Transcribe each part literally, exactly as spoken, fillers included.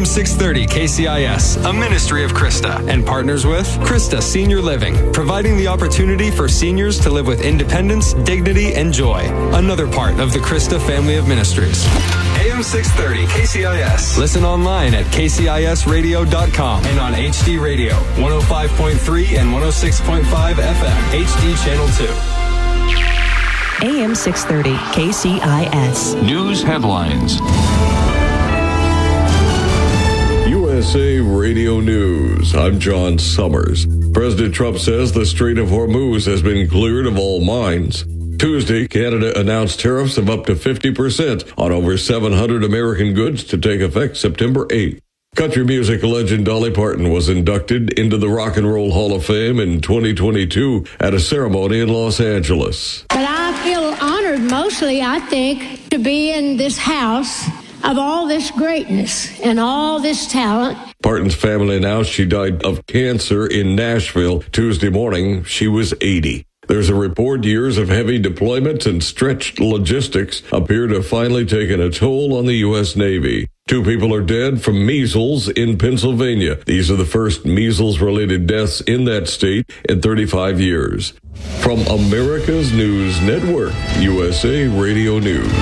six thirty K C I S, a ministry of Krista, and partners with Krista Senior Living, providing the opportunity for seniors to live with independence, dignity, and joy. Another part of the Krista family of ministries. A M six thirty K C I S. Listen online at K C I S radio dot com and on H D Radio, one oh five point three and one oh six point five F M, H D Channel two. A M six thirty K C I S. News headlines. U S A Radio News. I'm John Summers. President Trump says the Strait of Hormuz has been cleared of all mines. Tuesday, Canada announced tariffs of up to fifty percent on over seven hundred American goods to take effect September eighth. Country music legend Dolly Parton was inducted into the Rock and Roll Hall of Fame in twenty twenty-two at a ceremony in Los Angeles. But I feel honored mostly, I think, to be in this house of all this greatness and all this talent. Parton's family announced she died of cancer in Nashville Tuesday morning. She was eighty. There's a report years of heavy deployments and stretched logistics appear to have finally taken a toll on the U S Navy. Two people are dead from measles in Pennsylvania. These are the first measles-related deaths in that state in thirty-five years. From America's News Network, U S A Radio News.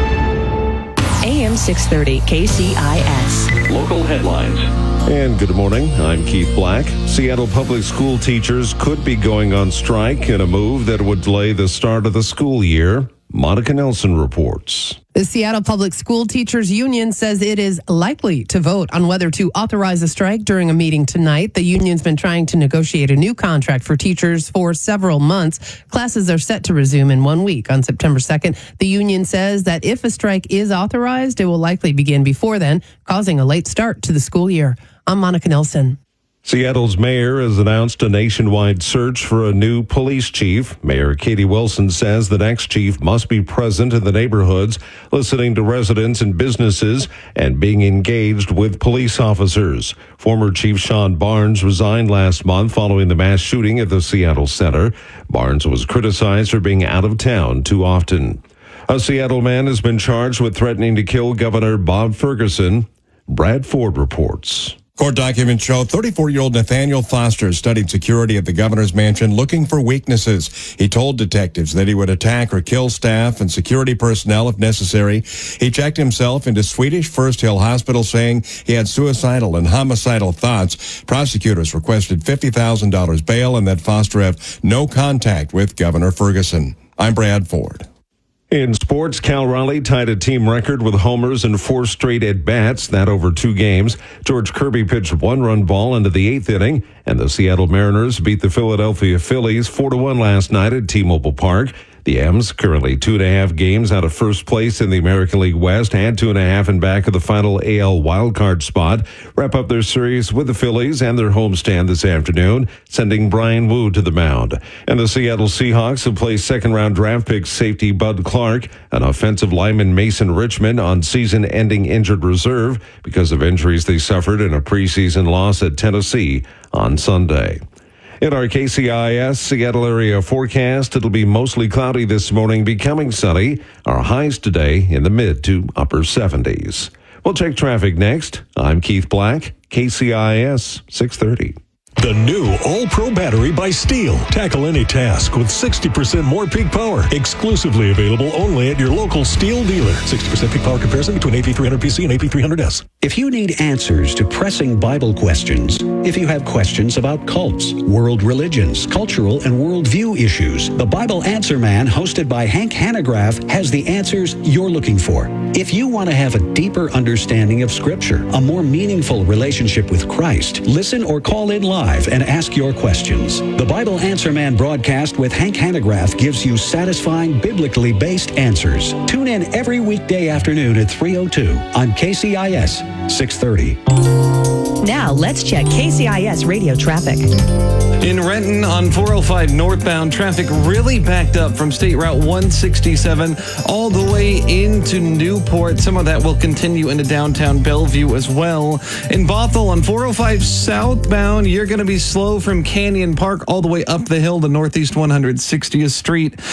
A M six thirty K C I S. Local headlines. And good morning, I'm Keith Black. Seattle public school teachers could be going on strike in a move that would delay the start of the school year. Monica Nelson reports. The Seattle Public School Teachers Union says it is likely to vote on whether to authorize a strike during a meeting tonight. The union's been trying to negotiate a new contract for teachers for several months. Classes are set to resume in one week on September second. The union says that if a strike is authorized, it will likely begin before then, causing a late start to the school year. I'm Monica Nelson. Seattle's mayor has announced a nationwide search for a new police chief. Mayor Katie Wilson says the next chief must be present in the neighborhoods, listening to residents and businesses, and being engaged with police officers. Former Chief Sean Barnes resigned last month following the mass shooting at the Seattle Center. Barnes was criticized for being out of town too often. A Seattle man has been charged with threatening to kill Governor Bob Ferguson. Brad Ford reports. Court documents show thirty-four-year-old Nathaniel Foster studied security at the governor's mansion looking for weaknesses. He told detectives that he would attack or kill staff and security personnel if necessary. He checked himself into Swedish First Hill Hospital, saying he had suicidal and homicidal thoughts. Prosecutors requested fifty thousand dollars bail and that Foster have no contact with Governor Ferguson. I'm Brad Ford. In sports, Cal Raleigh tied a team record with homers and four straight at-bats, that over two games. George Kirby pitched one-run ball into the eighth inning, and the Seattle Mariners beat the Philadelphia Phillies four to one last night at T-Mobile Park. The M's, currently two and a half games out of first place in the American League West, had two and a half in back of the final A L wildcard spot, wrap up their series with the Phillies and their homestand this afternoon, sending Brian Wu to the mound. And the Seattle Seahawks have placed second-round draft pick safety Bud Clark and offensive lineman Mason Richmond on season-ending injured reserve because of injuries they suffered in a preseason loss at Tennessee on Sunday. In our K C I S Seattle area forecast, it'll be mostly cloudy this morning, becoming sunny. Our highs today in the mid to upper seventies. We'll check traffic next. I'm Keith Black, K C I S six thirty. The new All-Pro battery by Steel. Tackle any task with sixty percent more peak power. Exclusively available only at your local Steel dealer. sixty percent peak power comparison between A P three hundred P C and A P three hundred S. If you need answers to pressing Bible questions, if you have questions about cults, world religions, cultural and worldview issues, the Bible Answer Man, hosted by Hank Hanegraaff, has the answers you're looking for. If you want to have a deeper understanding of Scripture, a more meaningful relationship with Christ, listen or call in live and ask your questions. The Bible Answer Man broadcast with Hank Hanegraaff gives you satisfying, biblically based answers. Tune in every weekday afternoon at three oh two on K C I S six thirty. Now let's check K C I S radio traffic. In Renton on four oh five northbound, traffic really backed up from State Route one sixty-seven all the way into Newport. Some of that will continue into downtown Bellevue as well. In Bothell on four oh five southbound, you're going to be slow from Canyon Park all the way up the hill to Northeast one hundred sixtieth Street.